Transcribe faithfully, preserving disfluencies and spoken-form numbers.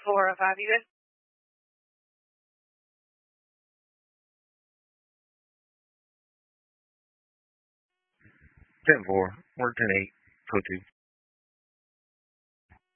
four oh five, you good? ten four, we're ten eight, code two.